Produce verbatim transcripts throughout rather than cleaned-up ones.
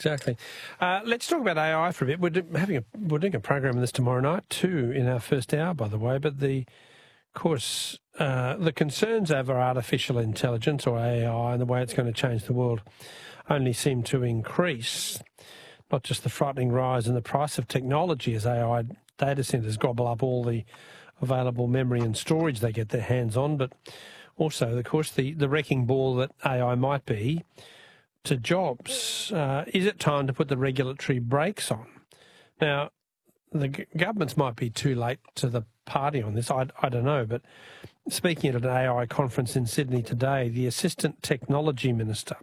exactly. Uh, let's talk about A I for a bit. We're, do, having a, we're doing a program on this tomorrow night too, in our first hour, by the way. But the, of course, uh, the concerns over artificial intelligence or A I and the way it's going to change the world only seem to increase. Not just the frightening rise in the price of technology as A I data centres gobble up all the available memory and storage they get their hands on, but also, of course, the, the wrecking ball that A I might be to jobs. Uh, is it time to put the regulatory brakes on? Now, the g- governments might be too late to the party on this, I, I don't know, but speaking at an A I conference in Sydney today, the Assistant Technology Minister,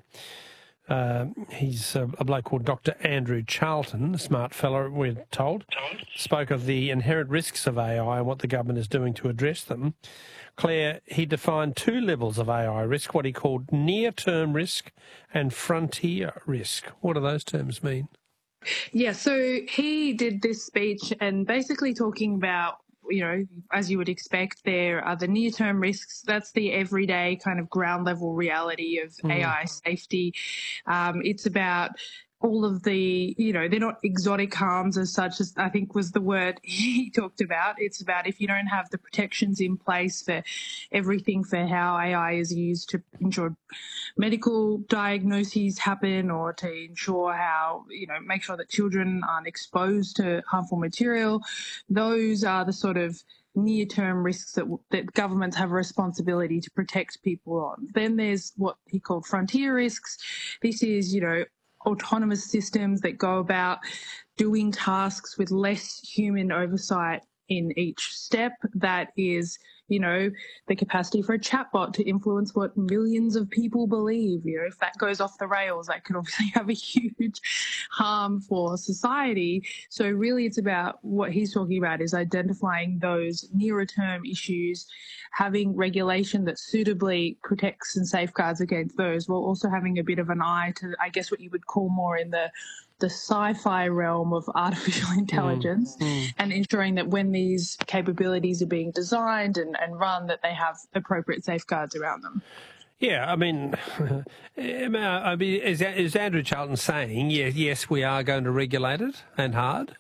Uh, he's a, a bloke called Doctor Andrew Charlton, a smart fellow, we're told, spoke of the inherent risks of A I and what the government is doing to address them. Claire, he defined two levels of A I risk, what he called near-term risk and frontier risk. What do those terms mean? Yeah, so he did this speech and basically talking about, you know, as you would expect, there are the near-term risks. That's the everyday kind of ground-level reality of mm. A I safety. Um, it's about all of the, you know, they're not exotic harms as such, as I think was the word he talked about. It's about if you don't have the protections in place for everything for how A I is used to ensure medical diagnoses happen or to ensure how, you know, make sure that children aren't exposed to harmful material. Those are the sort of near-term risks that, that governments have a responsibility to protect people on. Then there's what he called frontier risks. This is, you know, autonomous systems that go about doing tasks with less human oversight in each step. That is, you know, the capacity for a chatbot to influence what millions of people believe. You know, if that goes off the rails, that can obviously have a huge harm for society. So really it's about what he's talking about is identifying those nearer term issues, having regulation that suitably protects and safeguards against those, while also having a bit of an eye to, I guess, what you would call more in the the sci-fi realm of artificial intelligence mm, mm. and ensuring that when these capabilities are being designed and, and run, that they have appropriate safeguards around them. Yeah, I mean, I mean is, is Andrew Charlton saying, yes, yes, we are going to regulate it and hard?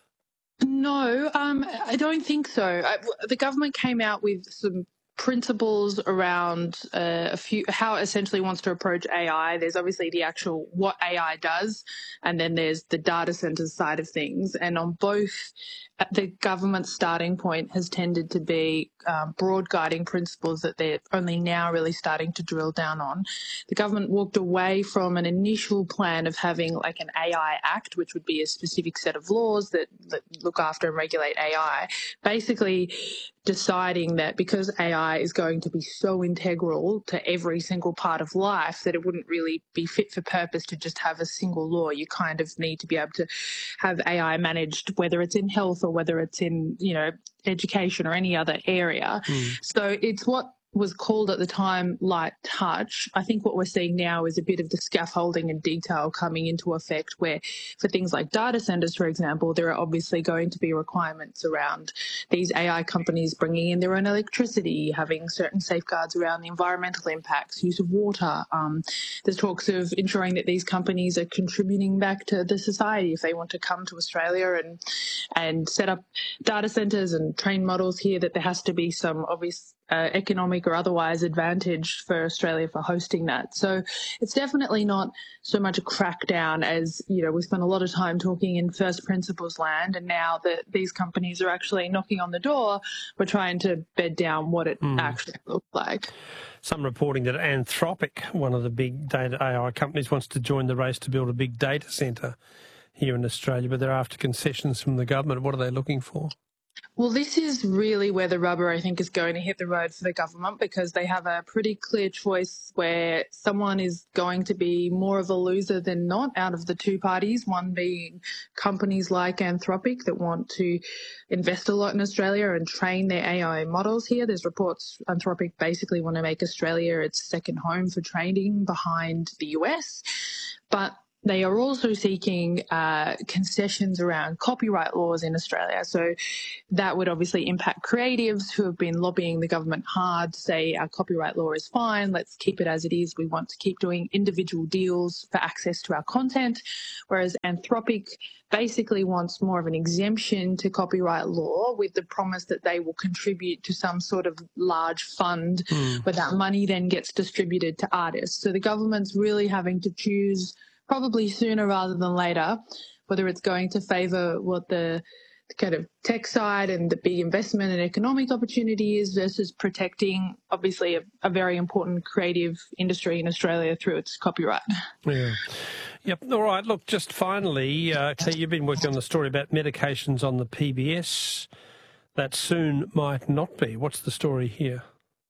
No, um, I don't think so. I, the government came out with some principles around uh, a few how it essentially wants to approach A I. There's obviously the actual what A I does, and then there's the data centers side of things. And on both, the government's starting point has tended to be um, broad guiding principles that they're only now really starting to drill down on. The government walked away from an initial plan of having like an A I Act, which would be a specific set of laws that, that look after and regulate A I, basically deciding that because A I is going to be so integral to every single part of life that it wouldn't really be fit for purpose to just have a single law. You kind of need to be able to have A I managed, whether it's in health or whether it's in, you know, education or any other area. Mm. So it's what was called at the time light touch. I think what we're seeing now is a bit of the scaffolding and detail coming into effect where for things like data centers, for example, there are obviously going to be requirements around these A I companies bringing in their own electricity, having certain safeguards around the environmental impacts, use of water. Um, there's talks of ensuring that these companies are contributing back to the society if they want to come to Australia and, and set up data centers and train models here, that there has to be some obvious Uh, economic or otherwise advantage for Australia for hosting that. So it's definitely not so much a crackdown as, you know, we spent a lot of time talking in first principles land, and now that these companies are actually knocking on the door, we're trying to bed down what it mm. actually looks like. Some reporting that Anthropic, one of the big data A I companies, wants to join the race to build a big data centre here in Australia, but they're after concessions from the government. What are they looking for? Well, this is really where the rubber, I think, is going to hit the road for the government, because they have a pretty clear choice where someone is going to be more of a loser than not out of the two parties, one being companies like Anthropic that want to invest a lot in Australia and train their A I models here. There's reports Anthropic basically want to make Australia its second home for training behind the U S. But they are also seeking uh, concessions around copyright laws in Australia. So that would obviously impact creatives who have been lobbying the government hard to say our copyright law is fine, let's keep it as it is. We want to keep doing individual deals for access to our content, whereas Anthropic basically wants more of an exemption to copyright law with the promise that they will contribute to some sort of large fund mm. where that money then gets distributed to artists. So the government's really having to choose probably sooner rather than later, whether it's going to favour what the, the kind of tech side and the big investment and economic opportunity is versus protecting, obviously, a, a very important creative industry in Australia through its copyright. Yeah. Yep. All right. Look, just finally, uh, Claire, you've been working on the story about medications on the P B S that soon might not be. What's the story here?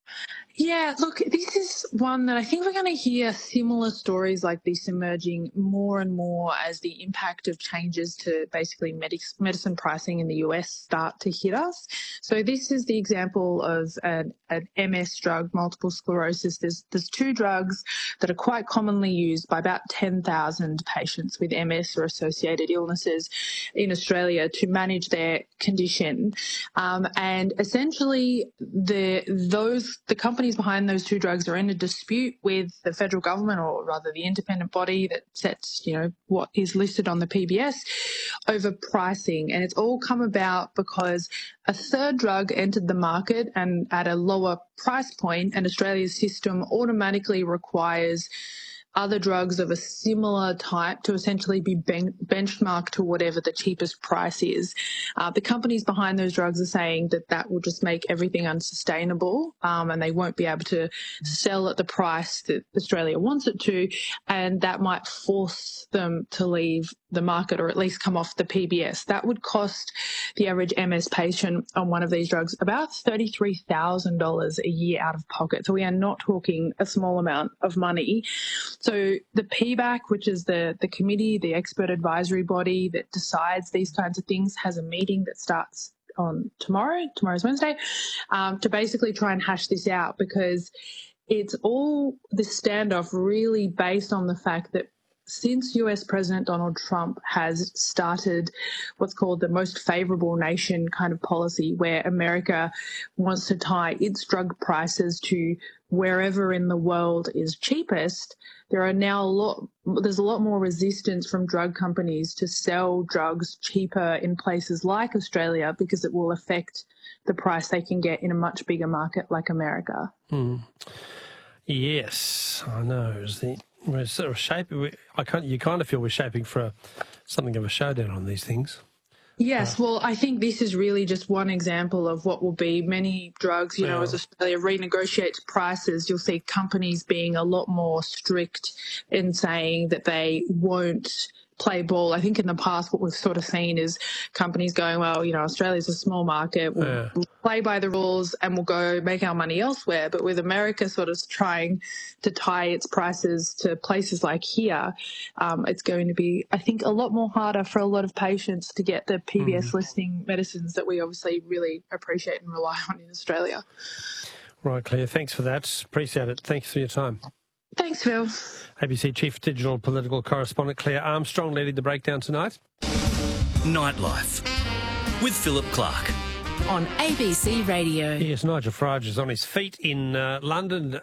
Yeah, look, this is one that I think we're going to hear similar stories like this emerging more and more as the impact of changes to basically medic- medicine pricing in the U S start to hit us. So this is the example of an, an M S drug, multiple sclerosis. There's, there's two drugs that are quite commonly used by about ten thousand patients with M S or associated illnesses in Australia to manage their condition. Um, and essentially, the those the companies behind those two drugs are in a dispute with the federal government, or rather the independent body that sets, you know, what is listed on the P B S, over pricing. And it's all come about because a third drug entered the market and at a lower price point, and Australia's system automatically requires other drugs of a similar type to essentially be ben- benchmarked to whatever the cheapest price is. Uh, the companies behind those drugs are saying that that will just make everything unsustainable, um, and they won't be able to sell at the price that Australia wants it to, and that might force them to leave the market or at least come off the P B S. That would cost the average M S patient on one of these drugs about thirty-three thousand dollars a year out of pocket. So we are not talking a small amount of money. So the P B A C, which is the, the committee, the expert advisory body that decides these kinds of things, has a meeting that starts on tomorrow, tomorrow's Wednesday, um, to basically try and hash this out, because it's all this standoff really based on the fact that since U S President Donald Trump has started what's called the most favourable nation kind of policy, where America wants to tie its drug prices to wherever in the world is cheapest, there are now a lot, there's a lot more resistance from drug companies to sell drugs cheaper in places like Australia, because it will affect the price they can get in a much bigger market like America. Mm. Yes, I know. Is the We're sort of shaping. I can't. You kind of feel we're shaping for a, something of a showdown on these things. Yes, well, I think this is really just one example of what will be many drugs. You know, yeah. As Australia renegotiates prices, you'll see companies being a lot more strict in saying that they won't play ball. I think in the past what we've sort of seen is companies going, well, you know, Australia's a small market, we'll, yeah. we'll play by the rules and we'll go make our money elsewhere. But with America sort of trying to tie its prices to places like here, um, it's going to be, I think, a lot more harder for a lot of patients to get the P B S mm. listing medicines that we obviously really appreciate and rely on in Australia. Right, Claire, thanks for that. Appreciate it. Thanks for your time. Thanks, Phil. A B C Chief Digital Political Correspondent Claire Armstrong leading the breakdown tonight. Nightlife with Philip Clark on A B C Radio. Yes, Nigel Farage is on his feet in uh, London.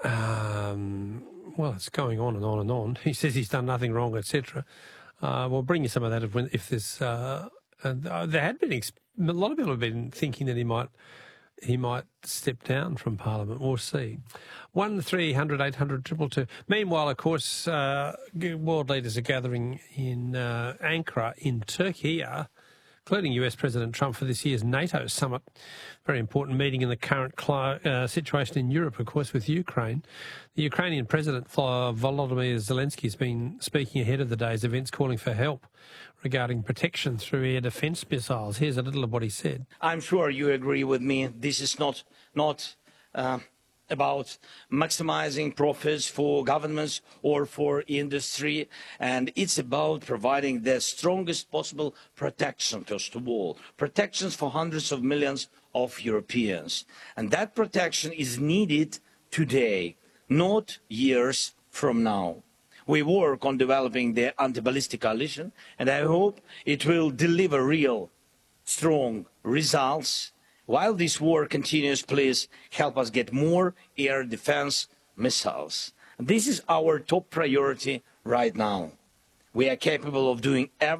Um, well, it's going on and on and on. He says he's done nothing wrong, et cetera. Uh, we'll bring you some of that if, if there's. Uh, and, uh, there had been exp- a lot of people have been thinking that he might. He might step down from Parliament. We'll see. One three hundred eight hundred two two. Meanwhile, of course, uh, world leaders are gathering in uh, Ankara in Turkey, uh, including U S President Trump, for this year's NATO summit. Very important meeting in the current cli- uh, situation in Europe, of course, with Ukraine. The Ukrainian President Volodymyr Zelensky has been speaking ahead of the day's events, calling for help regarding protection through air defence missiles. Here's a little of what he said. I'm sure you agree with me. This is not not uh, about maximizing profits for governments or for industry, and it's about providing the strongest possible protection, first of all, protections for hundreds of millions of Europeans. And that protection is needed today, not years from now. we work on developing the anti-ballistic coalition, and I hope it will deliver real, strong results. While this war continues, please help us get more air defense missiles. This is our top priority right now. We are capable of doing everything